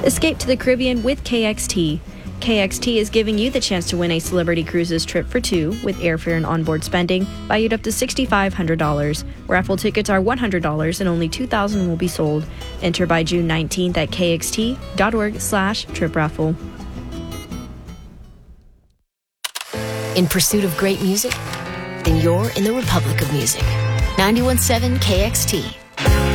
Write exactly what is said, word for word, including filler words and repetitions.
Escape to the Caribbean with K X T. K X T is giving you the chance to win a Celebrity Cruises trip for two with airfare and onboard spending valued up to six thousand five hundred dollars. Raffle tickets are one hundred dollars and only two thousand will be sold. Enter by June nineteenth at kxt.org slash trip raffle. In pursuit of great music? Then you're in the Republic of Music. ninety-one point seven K X T.